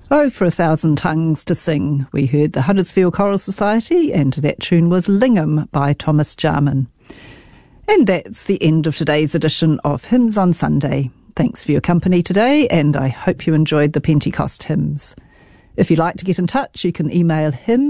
Oh, for a thousand tongues to sing. We heard the Huddersfield Choral Society, and that tune was Lingham by Thomas Jarman. And that's the end of today's edition of Hymns on Sunday. Thanks for your company today, and I hope you enjoyed the Pentecost hymns. If you'd like to get in touch, you can email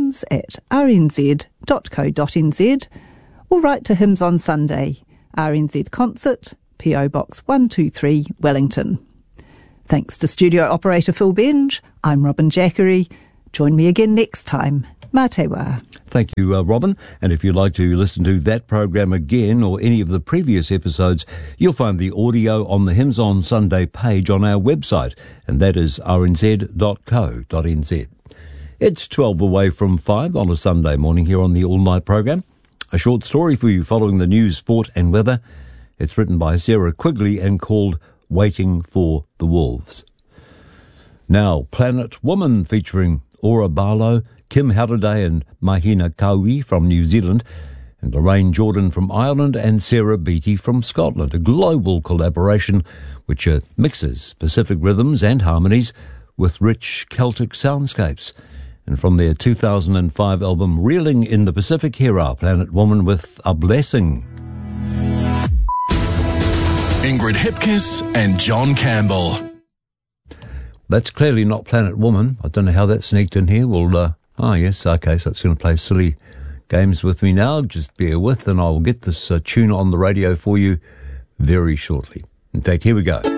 hymns@rnz.co.nz or write to Hymns on Sunday, RNZ Concert, PO Box 123, Wellington. Thanks to studio operator Phil Benge, I'm Robin Jackery. Join me again next time. Mā te wā. Thank you, Robin. And if you'd like to listen to that program again or any of the previous episodes, you'll find the audio on the Hymns on Sunday page on our website, and that is rnz.co.nz. It's 12 away from 5 on a Sunday morning here on the All Night program. A short story for you following the news, sport and weather. It's written by Sarah Quigley and called Waiting for the Wolves. Now, Planet Woman featuring Ora Barlow, Kim Halliday and Mahina Kaui from New Zealand, and Lorraine Jordan from Ireland and Sarah Beattie from Scotland. A global collaboration which mixes Pacific rhythms and harmonies with rich Celtic soundscapes. And from their 2005 album Reeling in the Pacific, here are Planet Woman with A Blessing. Ingrid Hipkiss and John Campbell. That's clearly not Planet Woman. I don't know how that sneaked in here. Well, yes, okay, so it's going to play silly games with me now. Just bear with, and I'll get this tune on the radio for you very shortly. In fact, here we go.